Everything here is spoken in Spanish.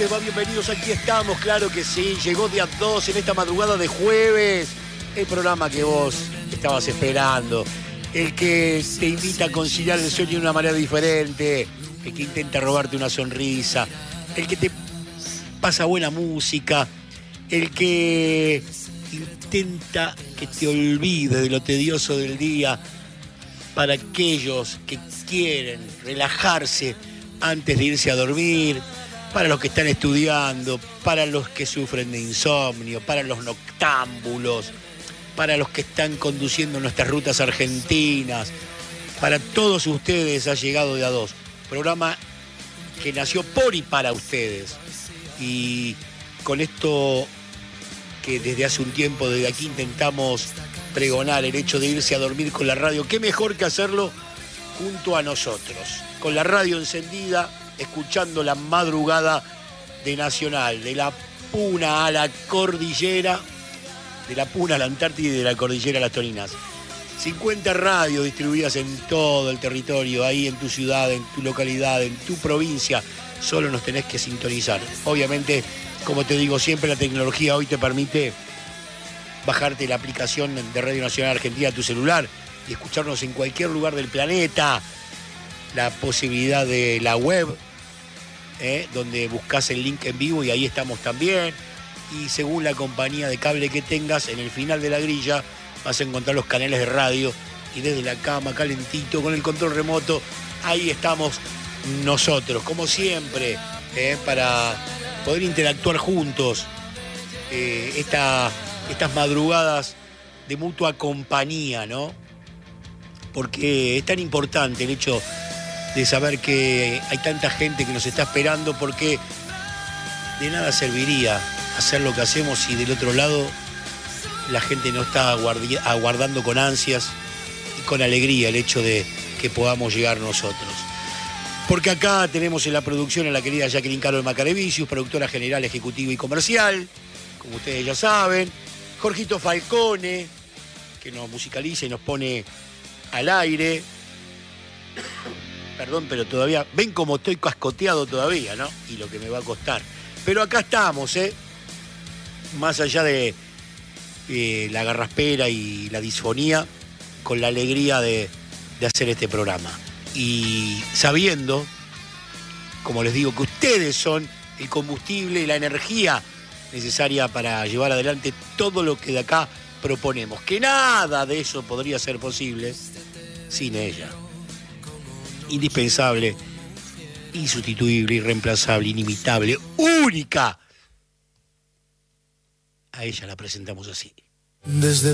les va? Bienvenidos, aquí estamos, claro que sí. Llegó día 2 en esta madrugada de jueves. El programa que vos estabas esperando. El que te invita a conciliar el sueño de una manera diferente. El que intenta robarte una sonrisa. El que te pasa buena música. El que intenta que te olvides de lo tedioso del día. Para aquellos que quieren relajarse antes de irse a dormir, para los que están estudiando, para los que sufren de insomnio, para los noctámbulos, para los que están conduciendo nuestras rutas argentinas, para todos ustedes ha llegado de a dos. Programa que nació por y para ustedes. Y con esto que desde hace un tiempo, desde aquí intentamos pregonar el hecho de irse a dormir con la radio, qué mejor que hacerlo junto a nosotros, con la radio encendida, escuchando la madrugada de Nacional, de la Puna a la Cordillera, de la Puna a la Antártida y de la Cordillera a las Toninas. 50 radios distribuidas en todo el territorio, ahí en tu ciudad, en tu localidad, en tu provincia, solo nos tenés que sintonizar. Obviamente, como te digo siempre, la tecnología hoy te permite bajarte la aplicación de Radio Nacional Argentina a tu celular y escucharnos en cualquier lugar del planeta. La posibilidad de la web, donde buscas el link en vivo y ahí estamos también. Y según la compañía de cable que tengas, en el final de la grilla vas a encontrar los canales de radio y desde la cama, calentito, con el control remoto, ahí estamos nosotros, como siempre, para poder interactuar juntos. Estas madrugadas de mutua compañía, ¿no? Porque es tan importante el hecho de saber que hay tanta gente que nos está esperando, porque de nada serviría hacer lo que hacemos si del otro lado la gente no está aguardando con ansias y con alegría el hecho de que podamos llegar nosotros. Porque acá tenemos en la producción a la querida Jacqueline Caro de Macarevicius, productora general, ejecutiva y comercial, como ustedes ya saben. Jorgito Falcone, que nos musicaliza y nos pone al aire. Perdón, pero todavía, ven como estoy cascoteado todavía, ¿no? Y lo que me va a costar. Pero acá estamos, más allá de la garraspera y la disfonía, con la alegría de hacer este programa. Y sabiendo, como les digo, que ustedes son el combustible y la energía necesaria para llevar adelante todo lo que de acá proponemos. Que nada de eso podría ser posible sin ella. Indispensable, insustituible, irreemplazable, inimitable, única. A ella la presentamos así. Desde